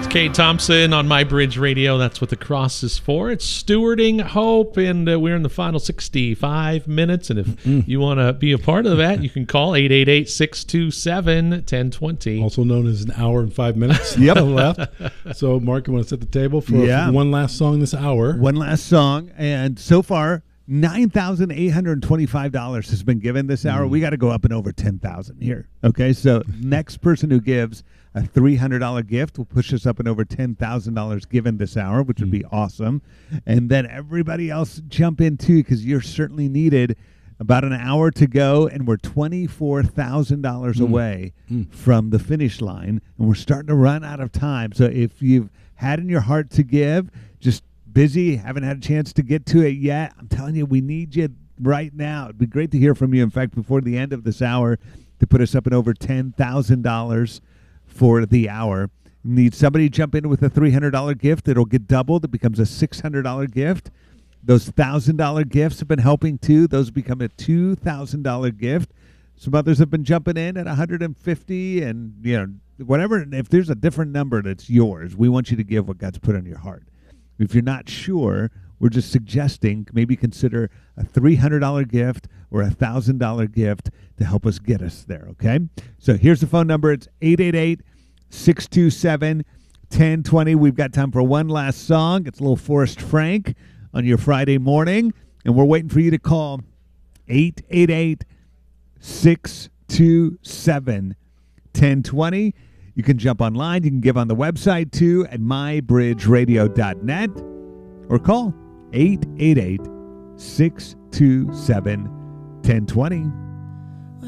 Kate Thompson on My Bridge Radio. That's what the cross is for. It's stewarding hope, and we're in the final 65 minutes. And if you want to be a part of that, you can call 888-627-1020. Also known as an hour and 5 minutes left. So, Mark, you want to set the table for one last song this hour? One last song. And so far, $9,825 has been given this hour. We got to go up and over $10,000 here. Okay, so next person who gives a $300 gift will push us up and over $10,000 given this hour, which would be awesome. And then everybody else jump in too, because you're certainly needed. About an hour to go, and we're $24,000 away from the finish line, and we're starting to run out of time. So if you've had in your heart to give, just busy, haven't had a chance to get to it yet, I'm telling you, we need you right now. It'd be great to hear from you, in fact, before the end of this hour, to put us up and over $10,000 for the hour. Need somebody to jump in with a $300 gift. It'll get doubled. It becomes a $600 gift. Those $1,000 gifts have been helping too. Those become a $2,000 gift. Some others have been jumping in at $150, and whatever. If there's a different number that's yours, we want you to give what God's put on your heart. If you're not sure, we're just suggesting maybe consider a $300 gift or a $1,000 gift to help us get us there, okay? So here's the phone number. It's 888-627-1020. We've got time for one last song. It's a little Forrest Frank on your Friday morning, and we're waiting for you to call 888-627-1020. You can jump online. You can give on the website, too, at mybridgeradio.net, or call 888-627-1020.